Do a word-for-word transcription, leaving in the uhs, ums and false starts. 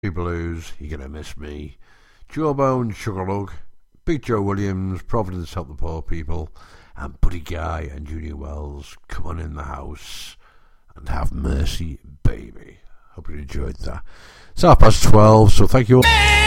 Blues, You're Gonna Miss Me, Jawbone, Sugarlug, Big Joe Williams, Providence Help the Poor People, and Buddy Guy and Junior Wells, Come On In The House and Have Mercy Baby. Hope you enjoyed that. It's half past twelve, so thank you all.